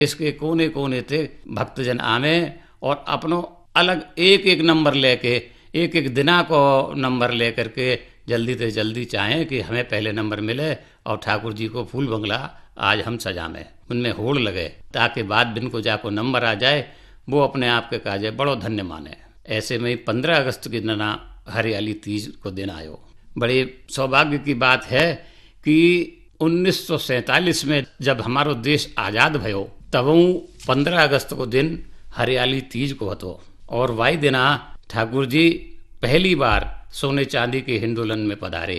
इसके कोने कोने थे भक्तजन आवे और अपनो अलग एक एक नंबर लेके, एक एक दिना को नंबर लेकर के जल्दी से जल्दी चाहें कि हमें पहले नंबर मिले और ठाकुर जी को फूल बंगला आज हम सजामें। उनमें होड़ लगे ताकि बाद दिन को जाको नंबर आ जाए, वो अपने आप के काजे बड़ो धन्य माने। ऐसे में 15 अगस्त के दिन हरियाली तीज को दिन आयो। बड़े सौभाग्य की बात है कि 1947 में जब हमारो देश आजाद भयो तब 15 अगस्त को दिन हरियाली तीज को हतो और वाई दिना ठाकुर जी पहली बार सोने चांदी के हिंदोलन में पधारे।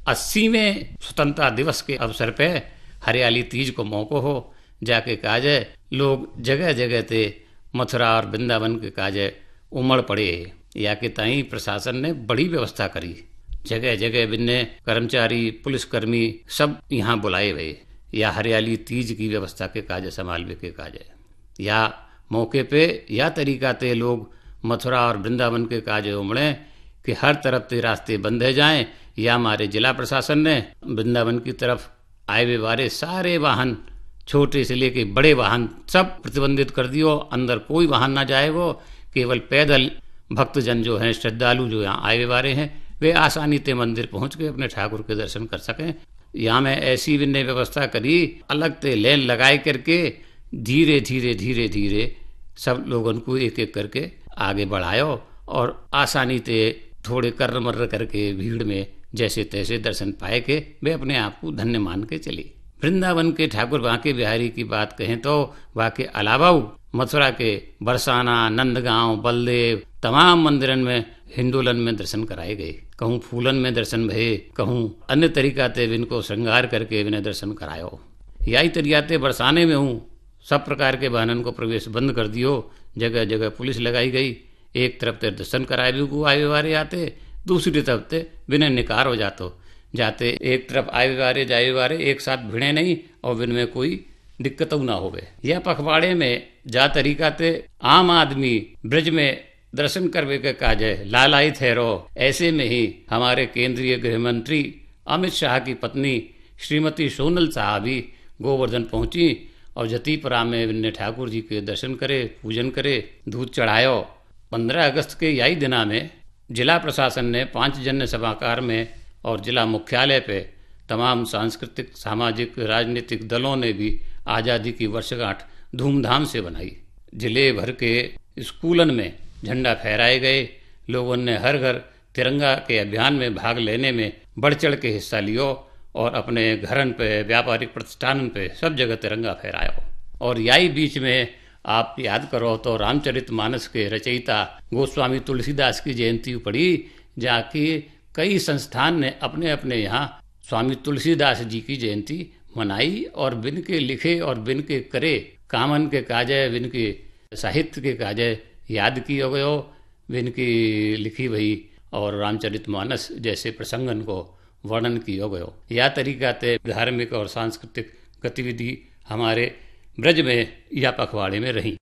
80वें स्वतंत्रता दिवस के अवसर पे हरियाली तीज को मौको हो जाके काजे लोग जगह जगह ते मथुरा और वृंदावन के काजे उमड़ पड़े। या के ताई प्रशासन ने बड़ी व्यवस्था करी, जगह जगह बिन्ने कर्मचारी पुलिसकर्मी सब यहाँ बुलाए हुए या हरियाली तीज की व्यवस्था के काजे संभालवे के काजे या मौके पे या तरीका ते लोग मथुरा और वृंदावन के काजे उमड़े कि हर तरफ से रास्ते बंद है जाएं। या हमारे जिला प्रशासन ने वृंदावन की तरफ आए हुए वाले सारे वाहन छोटे से लेके बड़े वाहन सब प्रतिबंधित कर दियो, अंदर कोई वाहन ना जाए, वो केवल पैदल भक्तजन जो हैं श्रद्धालु जो यहाँ आए हुए वाले हैं वे आसानी से मंदिर पहुंच के अपने ठाकुर के दर्शन कर सकें। यहाँ में ऐसी विनय व्यवस्था करी, अलग से लेन लगाए करके धीरे धीरे धीरे धीरे सब लोगों को एक एक करके आगे बढ़ायो और आसानी से थोड़े कर्र मर्र करके भीड़ में जैसे तैसे दर्शन पाए के वे अपने आप को धन्य मान के चली। वृंदावन के ठाकुर बांके बिहारी की बात कहें तो बाके अलावा मथुरा के बरसाना, नंदगांव, बलदेव तमाम मंदिरन में हिंदोलन में दर्शन कराए गए। कहूँ फूलन में दर्शन भये, कहूँ अन्य तरीका ते इनको श्रृंगार करके इन्हें दर्शन करायो। यही तरीकाते बरसाने में हूँ सब प्रकार के वाहनों को प्रवेश बंद कर दियो, जगह जगह पुलिस लगाई गई। एक तरफ ते दर्शन कराए भी को आए वारे आते, दूसरी तरफ ते बिना निकार हो जाते एक तरफ आए वारे जाए वारे एक साथ भिड़े नहीं और बिन में कोई दिक्कत ना होवे। यह पखवाड़े में जा तरीका ते आम आदमी ब्रज में दर्शन करवे के काज है लालाई ठहरो। ऐसे में ही हमारे केंद्रीय गृह मंत्री अमित शाह की पत्नी श्रीमती सोनल साहब भी गोवर्धन पहुंची और जतीपुरा में विन्य ठाकुर जी के दर्शन करे, पूजन करे, दूध चढ़ायो। 15 अगस्त के यही दिना में जिला प्रशासन ने 5 जन्य सभागार में और जिला मुख्यालय पे तमाम सांस्कृतिक, सामाजिक, राजनीतिक दलों ने भी आज़ादी की वर्षगांठ धूमधाम से बनाई। जिले भर के स्कूलन में झंडा फहराए गए। लोगों ने हर घर तिरंगा के अभियान में भाग लेने में बढ़ चढ़ के हिस्सा लियो और अपने घरन पे, व्यापारिक प्रतिष्ठानन पे सब जगह तिरंगा फहरायो। और यही बीच में आप याद करो तो रामचरितमानस के रचयिता गोस्वामी तुलसीदास की जयंती पड़ी, जाके कई संस्थान ने अपने अपने यहाँ स्वामी तुलसीदास जी की जयंती मनाई और बिन के लिखे और बिन के करे कामन के काजे, बिन के साहित्य के काजे याद किया गयो, बिन की लिखी भई और रामचरितमानस जैसे प्रसंगन को वर्णन किया गयो। यह तरीका ते धार्मिक और सांस्कृतिक गतिविधि हमारे ब्रज में या पखवाड़े में रही।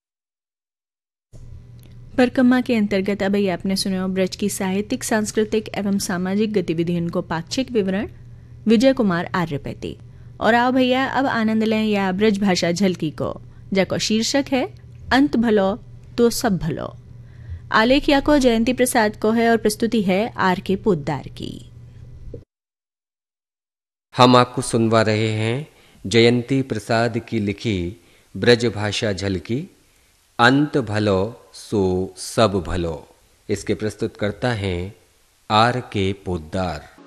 परिक्रमा के अंतर्गत अब आपने सुना ब्रज की साहित्यिक, सांस्कृतिक एवं सामाजिक गतिविधियों को पाक्षिक विवरण विजय कुमार आर्यपैती। और आओ भैया अब आनंद लें या ब्रज भाषा झलकी को, जिसका शीर्षक है अंत भलो तो सब भलो। आलेख या को जयंती प्रसाद को है और प्रस्तुति है आर के पोद्दार की। हम आपको सुनवा रहे हैं जयंती प्रसाद की लिखी ब्रज भाषा झलकी अंत भलो सो सब भलो। इसके प्रस्तुत करता हैं आर के पोद्दार।